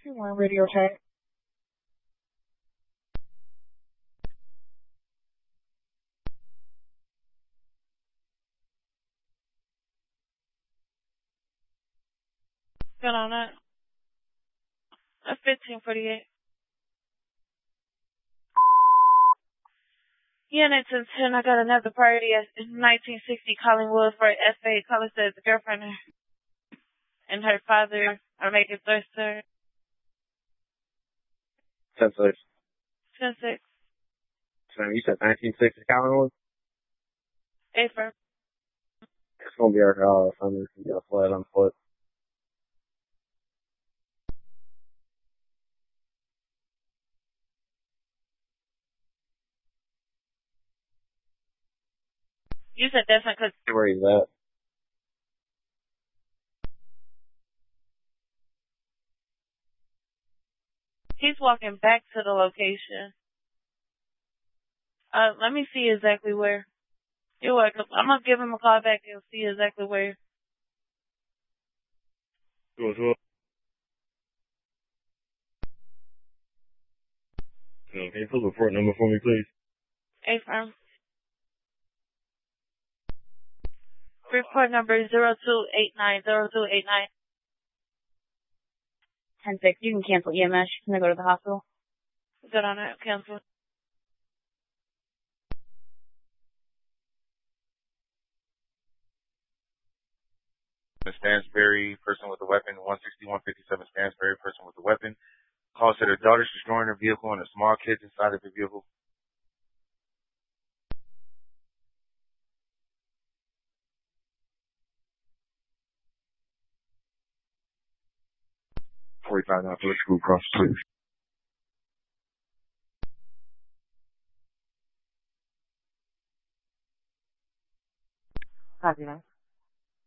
One radio check. Good on it. 1548. Unit 10, I got another party at 1960 Collingwood for SA. Caller says the girlfriend and her father are making thirst sir. 10-6. 10-6. So you said 1960 Collingwood? Affirm. It's going to be our offender. You got a flat on foot. You said that's not because Where he's at. he's walking back to the location. Let me see exactly where. You're welcome. I'm going to give him a call back and see exactly where. Sure. Can you put the report number for me, please? Affirm. Report number 0289, 0289. 10-6. You can cancel EMS. Can I go to the hospital? Good on it. Cancel. Stansberry, person with a weapon, 16157 Stansberry, person with a weapon. Calls to their daughters destroying her vehicle and the small kids inside of the vehicle. $45 for the screw cross, please. Copy that.